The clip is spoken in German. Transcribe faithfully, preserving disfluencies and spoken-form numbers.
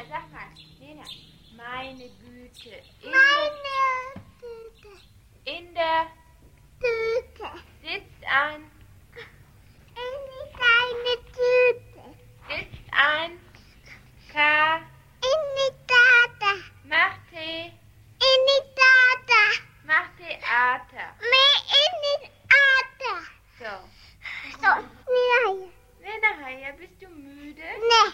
sag mal. Lena, meine Güte. In Meine Tüte. In der Tüte. sitzt ein. In die kleine Tüte. Sitzt ein. K. In die Tata. Macht Tee. In die Tata. Macht Theater. Mehr in die Tata. So. So, wieder hier. Lena, ja, bist du müde? Nee.